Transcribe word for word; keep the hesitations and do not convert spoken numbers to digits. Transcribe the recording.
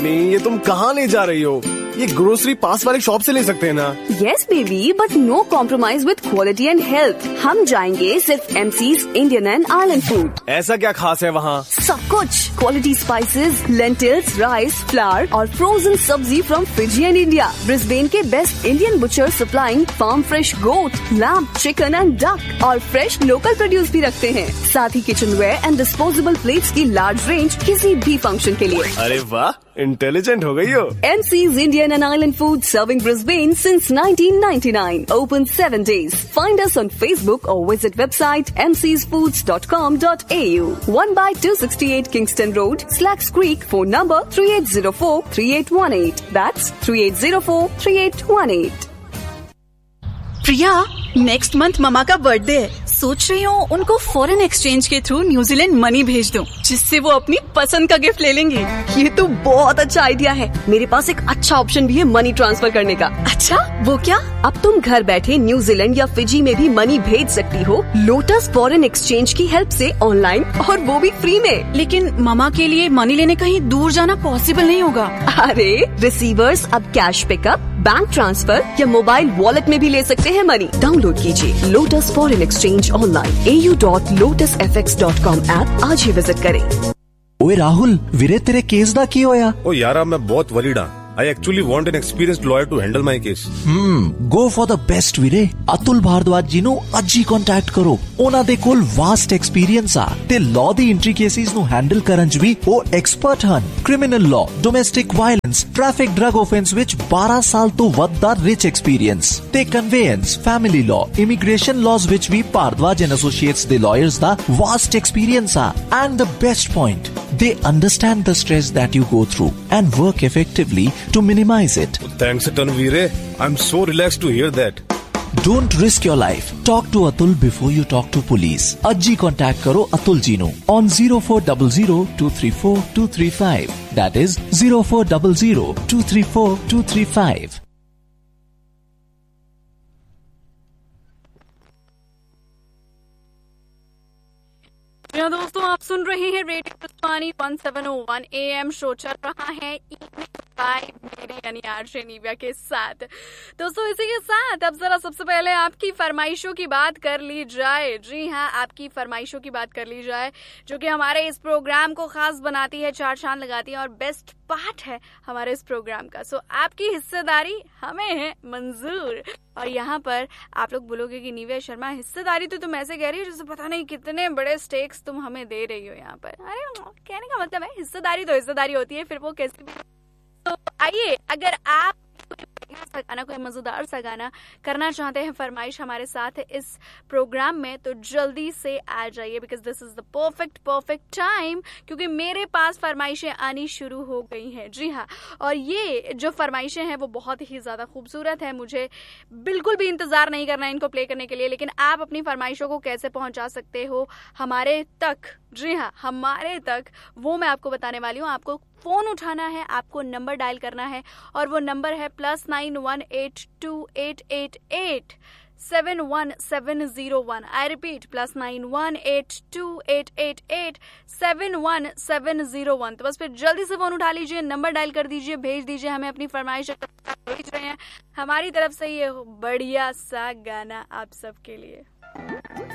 नहीं, ये तुम कहाँ ले जा रही हो? ये ग्रोसरी पास वाली शॉप से ले सकते हैं ना? Yes baby, but no compromise with quality and health. हम जाएंगे सिर्फ MCs Indian and island food. ऐसा क्या खास है वहाँ? सब कुछ, quality spices, lentils, rice, flower और फ्रोजन सब्जी from Fiji and India. Brisbane के best Indian butcher supplying farm fresh goat, lamb, chicken and duck और फ्रेश लोकल प्रोड्यूस भी रखते हैं। साथ ही kitchen where and disposable plates की लार्ज रेंज किसी भी फंक्शन के लिए। अरे वाह, इंटेलिजेंट हो गई हो। MCs Indian and Island Food serving Brisbane since nineteen ninety-nine. Open seven days. Find us on Facebook or visit website m c s foods dot com dot a u. one by two sixty-eight Kingston Road, Slacks Creek. Phone number three eight zero four three eight one eight. That's three eight zero four three eight one eight. Priya, next month mama का birthday है। सोच रही हूँ उनको foreign exchange के through New Zealand money भेज दूँ, जिससे वो अपनी पसंद का गिफ्ट ले लेंगे। ये तो बहुत अच्छा आइडिया है। मेरे पास एक अच्छा ऑप्शन भी है मनी ट्रांसफर करने का। अच्छा, वो क्या? अब तुम घर बैठे न्यूजीलैंड या फिजी में भी मनी भेज सकती हो लोटस फॉरेन एक्सचेंज की हेल्प से ऑनलाइन, और वो भी फ्री में। लेकिन ममा के लिए मनी लेने कहीं दूर जाना पॉसिबल नहीं होगा। अरे, रिसीवर्स अब कैश पिकअप, बैंक ट्रांसफर या मोबाइल वॉलेट में भी ले सकते हैं मनी। डाउनलोड कीजिए लोटस फॉरेन एक्सचेंज ऑनलाइन ए U dot lotus F x dot com app आज ही विजिट करें। ओए राहुल, वीरे तेरे केस दा की होया? ओ यारा, मैं बहुत वरीड हाँ। I actually want an experienced lawyer to handle my case. Hmm, go for the best ਵੀਰੇ। ਅਤੁਲ ਭਾਰਦਵਾਜ ਜੀ ਨੂੰ ਅੱਜ ਹੀ ਕੰਟੈਕਟ ਕਰੋ। ਉਹਨਾਂ ਦੇ ਕੋਲ ਵਾਸਟ ਐਕਸਪੀਰੀਅੰਸ ਆ ਤੇ ਲਾਅ ਦੀ ਇੰਟ੍ਰੀਕੇਸੀਜ਼ ਨੂੰ ਹੈਂਡਲ ਕਰਨ 'ਚ ਵੀ ਉਹ ਐਕਸਪਰਟ ਹਨ। Criminal law, domestic violence, traffic drug offence ਵਿੱਚ ਬਾਰਾਂ ਸਾਲ ਤੋਂ ਵੱਧ ਦਾ ਰਿਚ ਐਕਸਪੀਰੀਅੰਸ ਤੇ ਕਨਵੇਅੰਸ, ਫੈਮਿਲੀ ਲਾਅ, ਇਮੀਗ੍ਰੇਸ਼ਨ ਲਾਜ਼ ਵਿੱਚ ਵੀ ਭਾਰਦਵਾਜ ਐਂਡ ਐਸੋਸੀਏਟਸ ਦੇ ਲਾਇਰਸ ਦਾ ਵਾਸਟ ਐਕਸਪੀਰੀਅੰਸ ਆ। And the best point, they understand the stress that you go through and work effectively to minimize it. Thanks a ton, Veere. I'm so relaxed to hear that. Don't risk your life. Talk to Atul before you talk to police. Ajji contact karo Atul ji nu on zero four zero zero two three four two three five. That is zero four zero zero two three four two three five. दोस्तों, आप सुन रहे हैं radio पुष्पानी one seven O one A M show चल रहा है मेरी यानी RJ Nivea के साथ। दोस्तों, इसी के साथ अब जरा सबसे पहले आपकी फरमाइशों की बात कर ली जाए। जी हाँ, आपकी फरमाइशों की बात कर ली जाए, जो कि हमारे इस प्रोग्राम को खास बनाती है, चार चांद लगाती है और बेस्ट पार्ट है हमारे इस प्रोग्राम का। सो आपकी हिस्सेदारी हमें है मंजूर। और यहाँ पर आप लोग बोलोगे कि निव्या शर्मा, हिस्सेदारी तो तुम ऐसे कह रही हो जैसे पता नहीं कितने बड़े स्टेक्स तुम हमें दे रही हो यहाँ पर। अरे, कहने का मतलब है हिस्सेदारी तो हिस्सेदारी होती है, फिर वो कैसे भी। तो आइए, अगर आप गाना कोई मजेदार सा गाना करना चाहते हैं फरमाइश हमारे साथ इस प्रोग्राम में, तो जल्दी से आ जाइए, because this is the perfect perfect time, क्योंकि मेरे पास फरमाइशें आनी शुरू हो गई हैं। जी हाँ, और ये जो फरमाइशें हैं वो बहुत ही ज्यादा खूबसूरत है। मुझे बिल्कुल भी इंतजार नहीं करना है इनको प्ले करने के लिए, लेकिन आप अपनी फरमाइशों को कैसे पहुंचा सकते हो हमारे तक, जी हाँ हमारे तक, वो मैं आपको बताने वाली हूँ। आपको फोन उठाना है, आपको नंबर डायल करना है, और वो नंबर है plus nine one eight to eight eight eight seven one seven zero one. I repeat, plus nine one eight to eight eight eight seven one seven zero one. तो बस फिर जल्दी से फोन उठा लीजिए, नंबर डायल कर दीजिए, भेज दीजिए हमें अपनी फरमाइश। भेज रहे हैं हमारी तरफ से ये बढ़िया सा गाना आप सबके लिए।